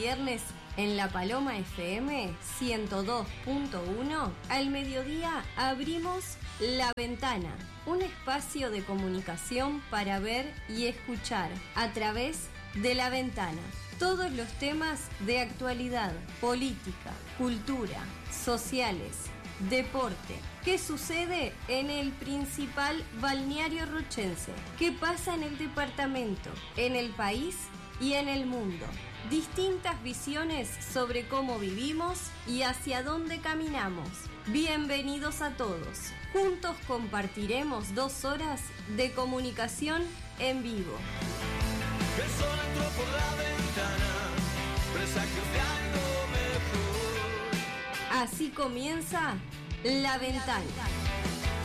viernes en La Paloma FM 102.1, al mediodía abrimos La Ventana, un espacio de comunicación para ver y escuchar a través de la ventana. Todos los temas de actualidad, política, cultura, sociales, deporte. ¿Qué sucede en el principal balneario rochense? ¿Qué pasa en el departamento, en el país y en el mundo? Distintas visiones sobre cómo vivimos y hacia dónde caminamos. Bienvenidos a todos. Juntos compartiremos 2 horas de comunicación en vivo. El sol entró por la ventana, presagios de algo mejor. Así comienza La Ventana.